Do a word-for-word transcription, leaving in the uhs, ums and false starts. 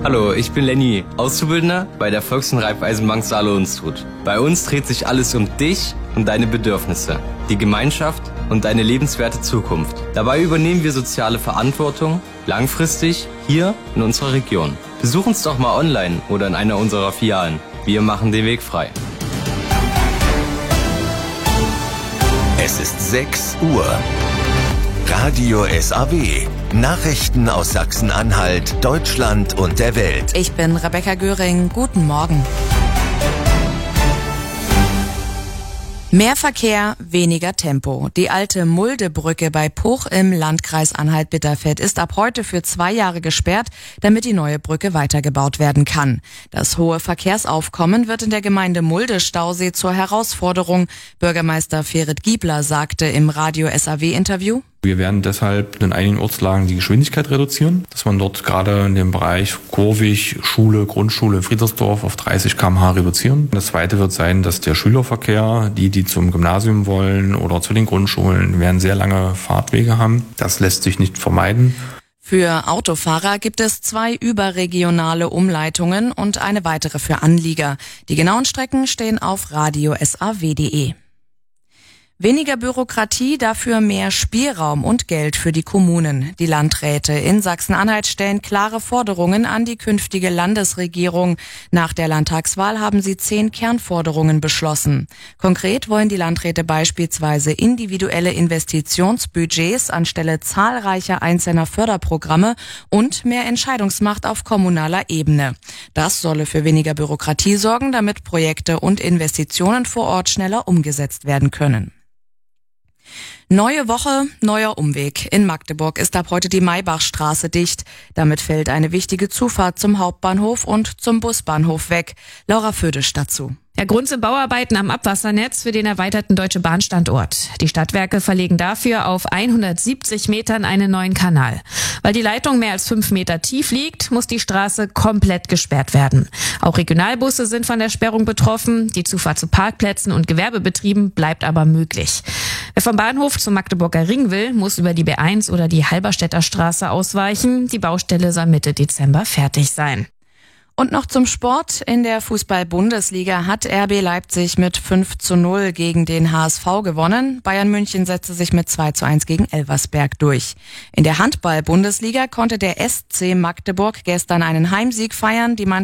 Hallo, ich bin Lenny, Auszubildender bei der Volks- und Raiffeisenbank Saale-Unstrut. Bei uns dreht sich alles um dich und deine Bedürfnisse, die Gemeinschaft und deine lebenswerte Zukunft. Dabei übernehmen wir soziale Verantwortung langfristig hier in unserer Region. Besuch uns doch mal online oder in einer unserer Filialen. Wir machen den Weg frei. Es ist sechs Uhr. Radio S A W. Nachrichten aus Sachsen-Anhalt, Deutschland und der Welt. Ich bin Rebecca Göring. Guten Morgen. Mehr Verkehr, weniger Tempo. Die alte Muldebrücke bei Puch im Landkreis Anhalt-Bitterfeld ist ab heute für zwei Jahre gesperrt, damit die neue Brücke weitergebaut werden kann. Das hohe Verkehrsaufkommen wird in der Gemeinde Mulde-Stausee zur Herausforderung. Bürgermeister Ferit Giebler sagte im Radio S A W-Interview: Wir werden deshalb in einigen Ortslagen die Geschwindigkeit reduzieren, dass man dort gerade in dem Bereich Kurvig, Schule, Grundschule, Friedersdorf auf dreißig Kilometer pro Stunde reduzieren. Das zweite wird sein, dass der Schülerverkehr, die, die zum Gymnasium wollen oder zu den Grundschulen, werden sehr lange Fahrtwege haben. Das lässt sich nicht vermeiden. Für Autofahrer gibt es zwei überregionale Umleitungen und eine weitere für Anlieger. Die genauen Strecken stehen auf radio S A W punkt de. Weniger Bürokratie, dafür mehr Spielraum und Geld für die Kommunen. Die Landräte in Sachsen-Anhalt stellen klare Forderungen an die künftige Landesregierung. Nach der Landtagswahl haben sie zehn Kernforderungen beschlossen. Konkret wollen die Landräte beispielsweise individuelle Investitionsbudgets anstelle zahlreicher einzelner Förderprogramme und mehr Entscheidungsmacht auf kommunaler Ebene. Das solle für weniger Bürokratie sorgen, damit Projekte und Investitionen vor Ort schneller umgesetzt werden können. Neue Woche, neuer Umweg. In Magdeburg ist ab heute die Maybachstraße dicht. Damit fällt eine wichtige Zufahrt zum Hauptbahnhof und zum Busbahnhof weg. Laura Födisch dazu. Der Grund sind Bauarbeiten am Abwassernetz für den erweiterten Deutsche Bahn-Standort. Die Stadtwerke verlegen dafür auf hundertsiebzig Metern einen neuen Kanal. Weil die Leitung mehr als fünf Meter tief liegt, muss die Straße komplett gesperrt werden. Auch Regionalbusse sind von der Sperrung betroffen. Die Zufahrt zu Parkplätzen und Gewerbebetrieben bleibt aber möglich. Wer vom Bahnhof zum Magdeburger Ring will, muss über die B eins oder die Halberstädter Straße ausweichen. Die Baustelle soll Mitte Dezember fertig sein. Und noch zum Sport. In der Fußball-Bundesliga hat R B Leipzig mit fünf zu null gegen den H S V gewonnen. Bayern München setzte sich mit zwei zu eins gegen Elversberg durch. In der Handball-Bundesliga konnte der S C Magdeburg gestern einen Heimsieg feiern. Die Mannschaft